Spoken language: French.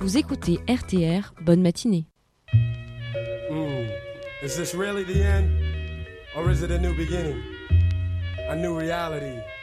Vous écoutez RTR, bonne matinée. Is this really the end? Or is it a new beginning? A new reality?